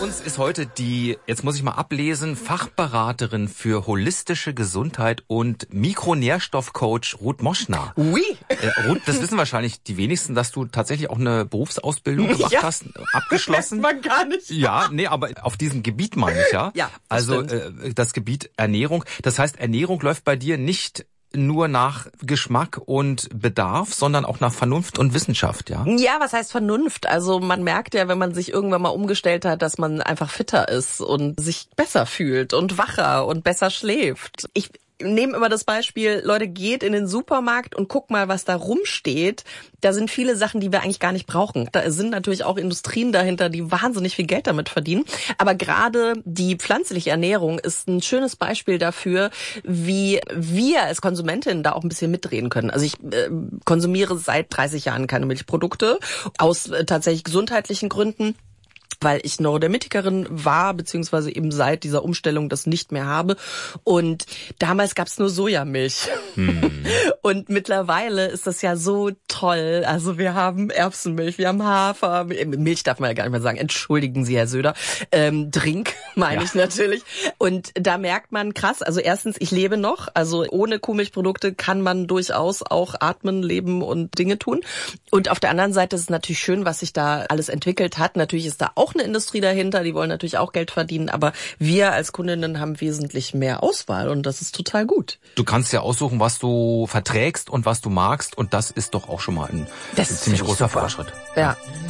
uns ist heute die, jetzt muss ich mal ablesen, Fachberaterin für holistische Gesundheit und Mikronährstoffcoach Ruth Moschner. Oui. Ruth, das wissen wahrscheinlich die wenigsten, dass du tatsächlich auch eine Berufsausbildung gemacht hast, abgeschlossen. Das man gar nicht. Ja, nee, aber auf diesem Gebiet meine ich, ja. Ja, also das Gebiet Ernährung. Das heißt, Ernährung läuft bei dir nicht nur nach Geschmack und Bedarf, sondern auch nach Vernunft und Wissenschaft, ja? Ja, was heißt Vernunft? Also man merkt ja, wenn man sich irgendwann mal umgestellt hat, dass man einfach fitter ist und sich besser fühlt und wacher und besser schläft. Ich nehme immer das Beispiel, Leute, geht in den Supermarkt und guckt mal, was da rumsteht. Da sind viele Sachen, die wir eigentlich gar nicht brauchen. Da sind natürlich auch Industrien dahinter, die wahnsinnig viel Geld damit verdienen. Aber gerade die pflanzliche Ernährung ist ein schönes Beispiel dafür, wie wir als Konsumentinnen da auch ein bisschen mitreden können. Also ich konsumiere seit 30 Jahren keine Milchprodukte aus tatsächlich gesundheitlichen Gründen, weil ich Neurodermitikerin war, beziehungsweise eben seit dieser Umstellung das nicht mehr habe. Und damals gab's nur Sojamilch. Und mittlerweile ist das ja so toll. Also wir haben Erbsenmilch, wir haben Hafer, Milch darf man ja gar nicht mehr sagen. Entschuldigen Sie, Herr Söder. Drink meine ich natürlich. Und da merkt man krass, also erstens, ich lebe noch. Also ohne Kuhmilchprodukte kann man durchaus auch atmen, leben und Dinge tun. Und auf der anderen Seite ist es natürlich schön, was sich da alles entwickelt hat. Natürlich ist da auch eine Industrie dahinter, die wollen natürlich auch Geld verdienen, aber wir als Kundinnen haben wesentlich mehr Auswahl und das ist total gut. Du kannst ja aussuchen, was du verträgst und was du magst und das ist doch auch schon mal ein ziemlich großer Fortschritt. Ja.